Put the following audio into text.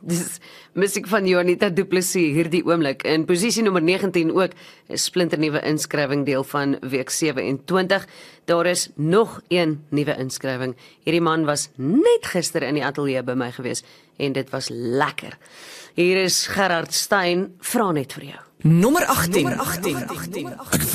Dis musiek van Juanita Du Plessis hierdie oomblik. In posisie nommer 19 ook 'n splinternuwe inskrywing deel van week 27. Daar is nog een nuwe inskrywing. Hierdie man was net gister in die ateljee by my gewees en dit was lekker. Hier is Gerard Stein, vra net vir jou. Nommer 18.